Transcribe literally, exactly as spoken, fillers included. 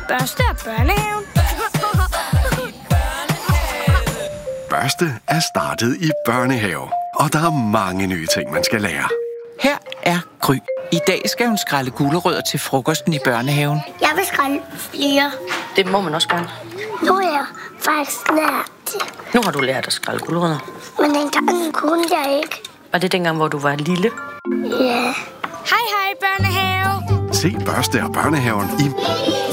Børste og børnehaven. Børste er startet i børnehave, og der er mange nye ting, man skal lære. Her er Gry. I dag skal hun skrælle gulerødder til frokosten i børnehaven. Jeg vil skrælle flere. Det må man også gerne. Nu er jeg faktisk lært. Nu har du lært at skrælle gulerødder. Men dengang kunne jeg ikke. Var det dengang, hvor du var lille? Ja. Hej hej børnehave. Se Børste og børnehaven i